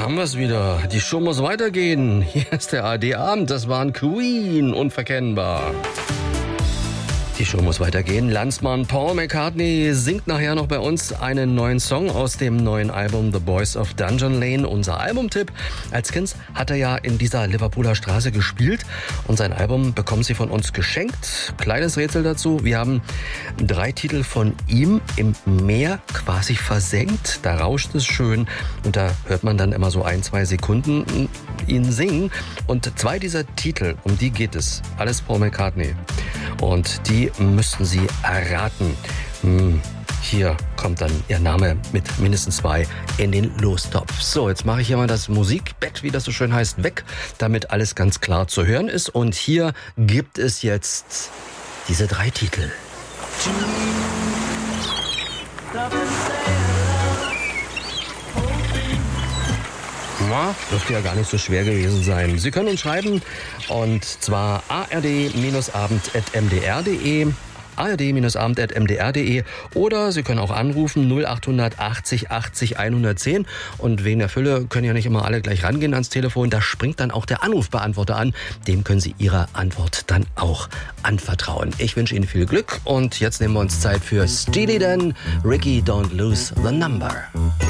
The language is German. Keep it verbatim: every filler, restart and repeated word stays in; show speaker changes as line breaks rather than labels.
haben wir es wieder. Die Show muss weitergehen. Hier ist der A R D-Abend. Das waren Queen, unverkennbar. Die Show muss weitergehen. Landsmann Paul McCartney singt nachher noch bei uns einen neuen Song aus dem neuen Album The Boys of Dungeon Lane. Unser Albumtipp. Als Kind hat er ja in dieser Liverpooler Straße gespielt und sein Album bekommen Sie von uns geschenkt. Kleines Rätsel dazu. Wir haben drei Titel von ihm im Meer quasi versenkt. Da rauscht es schön und da hört man dann immer so ein, zwei Sekunden ihn singen. Und zwei dieser Titel, um die geht es. Alles Paul McCartney. Und die müssten Sie erraten. Hier kommt dann Ihr Name mit mindestens zwei in den Lostopf. So, jetzt mache ich hier mal das Musikbett, wie das so schön heißt, weg, damit alles ganz klar zu hören ist. Und hier gibt es jetzt diese drei Titel. Na, dürfte ja gar nicht so schwer gewesen sein. Sie können uns schreiben und zwar a r d abend at m d r punkt d e a r d abend at m d r punkt d e oder Sie können auch anrufen null acht achtzig achtzig hundertzehn und wegen der Fülle können ja nicht immer alle gleich rangehen ans Telefon. Da springt dann auch der Anrufbeantworter an. Dem können Sie Ihre Antwort dann auch anvertrauen. Ich wünsche Ihnen viel Glück und jetzt nehmen wir uns Zeit für Steely Dan, Ricky Don't Lose the Number.